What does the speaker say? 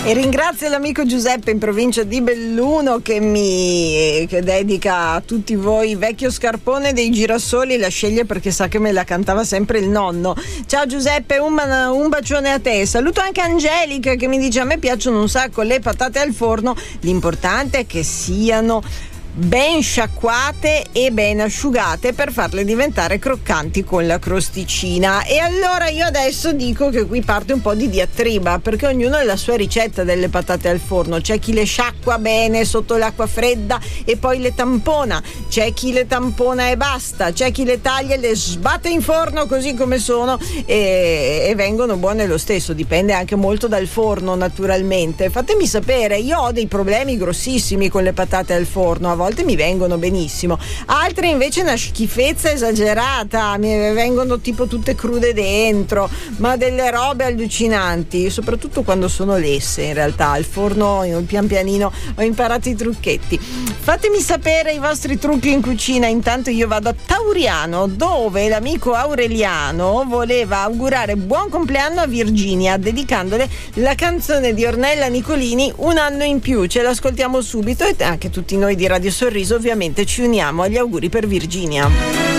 E ringrazio l'amico Giuseppe in provincia di Belluno che dedica a tutti voi Vecchio scarpone dei Girasoli, la sceglie perché sa che me la cantava sempre il nonno. Ciao Giuseppe, un bacione a te. Saluto anche Angelica che mi dice: a me piacciono un sacco le patate al forno, l'importante è che siano ben sciacquate e ben asciugate per farle diventare croccanti con la crosticina. E allora io adesso dico che qui parte un po' di diatriba, perché ognuno ha la sua ricetta delle patate al forno. C'è chi le sciacqua bene sotto l'acqua fredda e poi le tampona, c'è chi le tampona e basta, c'è chi le taglia e le sbatte in forno così come sono e vengono buone lo stesso. Dipende anche molto dal forno, naturalmente. Fatemi sapere, io ho dei problemi grossissimi con le patate al forno, a volte mi vengono benissimo, altre invece una schifezza esagerata, mi vengono tipo tutte crude dentro, ma delle robe allucinanti, soprattutto quando sono lesse. In realtà al forno pian pianino ho imparato i trucchetti. Fatemi sapere i vostri trucchi in cucina. Intanto io vado a Tauriano, dove l'amico Aureliano voleva augurare buon compleanno a Virginia dedicandole la canzone di Ornella Nicolini Un anno in più. Ce l'ascoltiamo subito e anche tutti noi di Radio Sorriso ovviamente ci uniamo agli auguri per Virginia.